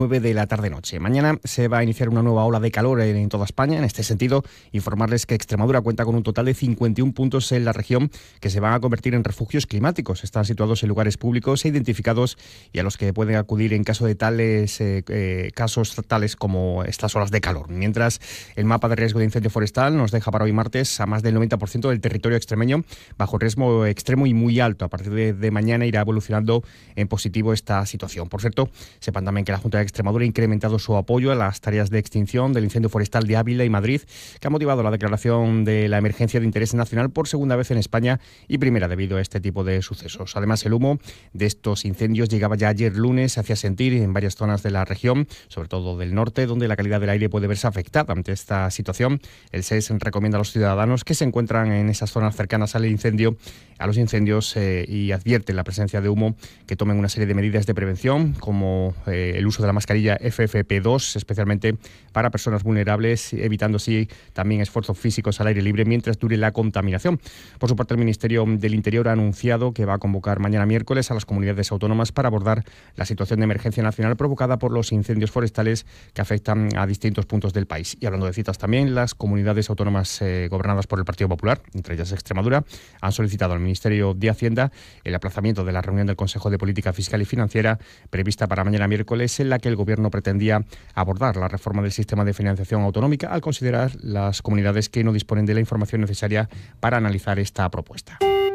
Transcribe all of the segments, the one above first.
9 de la tarde-noche. Mañana se va a iniciar una nueva ola de calor en toda España. En este sentido, informarles que Extremadura cuenta con un total de 51 puntos en la región que se van a convertir en refugios climáticos. Están situados en lugares públicos e identificados y a los que pueden acudir en caso de casos tales como estas olas de calor. Mientras, el mapa de riesgo de incendio forestal nos deja para hoy martes a más del 90% del territorio extremeño bajo riesgo extremo y muy alto. A partir de mañana irá evolucionando en positivo esta situación. Por cierto, sepan también que la Junta de Extremadura ha incrementado su apoyo a las tareas de extinción del incendio forestal de Ávila y Madrid, que ha motivado la declaración de la emergencia de interés nacional por segunda vez en España y primera debido a este tipo de sucesos. Además, el humo de estos incendios llegaba ya ayer lunes, se hacía sentir en varias zonas de la región, sobre todo del norte, donde la calidad del aire puede verse afectada. Ante esta situación, el SES recomienda a los ciudadanos que se encuentran en esas zonas cercanas a los incendios y advierte la presencia de humo que tomen una serie de medidas de prevención, como el uso de la mascarilla FFP2, especialmente para personas vulnerables, evitando así también esfuerzos físicos al aire libre mientras dure la contaminación. Por su parte, el Ministerio del Interior ha anunciado que va a convocar mañana miércoles a las comunidades autónomas para abordar la situación de emergencia nacional provocada por los incendios forestales que afectan a distintos puntos del país. Y hablando de citas también, las comunidades autónomas gobernadas por el Partido Popular, entre ellas Extremadura, han solicitado al Ministerio de Hacienda el aplazamiento de la reunión del Consejo de Política Fiscal y Financiera prevista para mañana miércoles, en la que el Gobierno pretendía abordar la reforma del sistema de financiación autonómica al considerar las comunidades que no disponen de la información necesaria para analizar esta propuesta.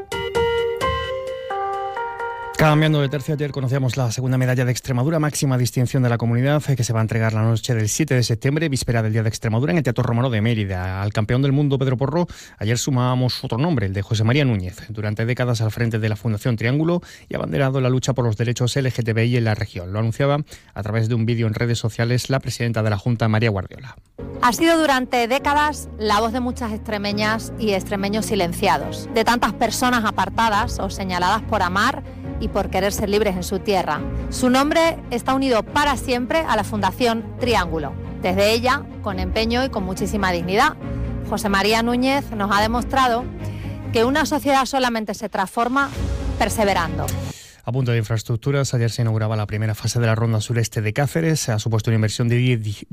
Cambiando de tercio, ayer conocíamos la segunda medalla de Extremadura, máxima distinción de la comunidad, que se va a entregar la noche del 7 de septiembre, víspera del Día de Extremadura, en el Teatro Romano de Mérida. Al campeón del mundo, Pedro Porro, ayer sumábamos otro nombre, el de José María Núñez, durante décadas al frente de la Fundación Triángulo y abanderado la lucha por los derechos LGTBI en la región. Lo anunciaba a través de un vídeo en redes sociales la presidenta de la Junta, María Guardiola. Ha sido durante décadas la voz de muchas extremeñas y extremeños silenciados, de tantas personas apartadas o señaladas por amar y por querer ser libres en su tierra. Su nombre está unido para siempre a la Fundación Triángulo. Desde ella, con empeño y con muchísima dignidad, José María Núñez nos ha demostrado que una sociedad solamente se transforma perseverando. A punto de infraestructuras, ayer se inauguraba la primera fase de la ronda sureste de Cáceres. Ha supuesto una inversión de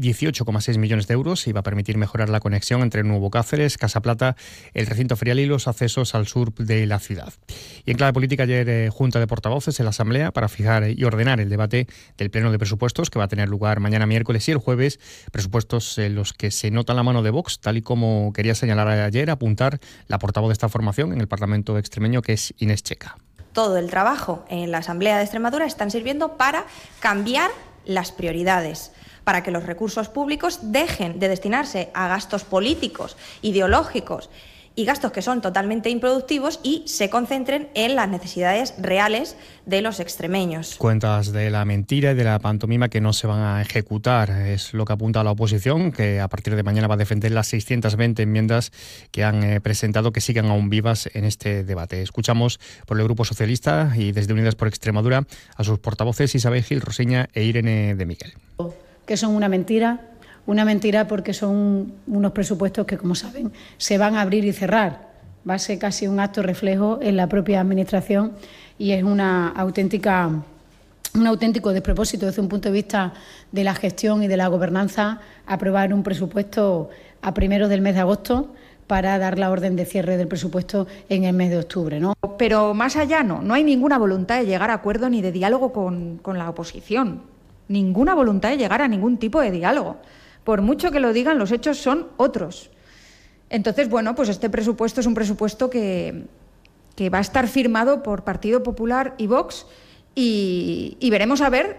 18,6 millones de euros y va a permitir mejorar la conexión entre Nuevo Cáceres, Casa Plata, el recinto ferial y los accesos al sur de la ciudad. Y en clave política, ayer Junta de Portavoces en la Asamblea para fijar y ordenar el debate del Pleno de Presupuestos que va a tener lugar mañana miércoles y el jueves. Presupuestos en los que se nota la mano de Vox, tal y como quería señalar ayer, apuntar la portavoz de esta formación en el Parlamento extremeño, que es Inés Checa. Todo el trabajo en la Asamblea de Extremadura están sirviendo para cambiar las prioridades, para que los recursos públicos dejen de destinarse a gastos políticos, ideológicos y gastos que son totalmente improductivos y se concentren en las necesidades reales de los extremeños. Cuentas de la mentira y de la pantomima que no se van a ejecutar, es lo que apunta la oposición, que a partir de mañana va a defender las 620 enmiendas que han presentado, que sigan aún vivas en este debate. Escuchamos por el Grupo Socialista y desde Unidas por Extremadura a sus portavoces Isabel Gil Rosiña e Irene de Miguel. Que son una mentira porque son unos presupuestos que, como saben, se van a abrir y cerrar. Va a ser casi un acto reflejo en la propia Administración y es un auténtico despropósito desde un punto de vista de la gestión y de la gobernanza aprobar un presupuesto a primeros del mes de agosto para dar la orden de cierre del presupuesto en el mes de octubre, ¿no? Pero más allá no hay ninguna voluntad de llegar a acuerdo ni de diálogo con la oposición. Ninguna voluntad de llegar a ningún tipo de diálogo. Por mucho que lo digan, los hechos son otros. Entonces, bueno, pues este presupuesto es un presupuesto que va a estar firmado por Partido Popular y Vox y veremos a ver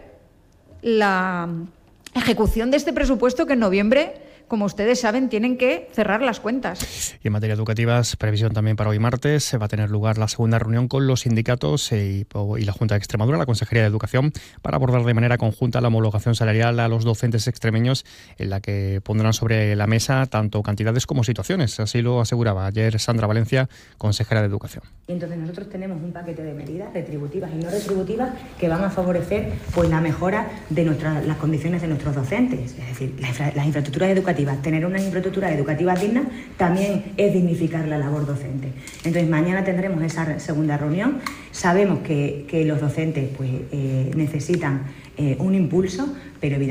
la ejecución de este presupuesto que en noviembre, como ustedes saben, tienen que cerrar las cuentas. Y en materia educativa, previsión también para hoy martes, se va a tener lugar la segunda reunión con los sindicatos y la Junta de Extremadura, la Consejería de Educación, para abordar de manera conjunta la homologación salarial a los docentes extremeños, en la que pondrán sobre la mesa tanto cantidades como situaciones. Así lo aseguraba ayer Sandra Valencia, consejera de Educación. Entonces nosotros tenemos un paquete de medidas retributivas y no retributivas que van a favorecer pues la mejora de las condiciones de nuestros docentes. Es decir, las infraestructuras educativas. Tener una infraestructura educativa digna también es dignificar la labor docente. Entonces mañana tendremos esa segunda reunión. Sabemos que los docentes necesitan un impulso, pero evidentemente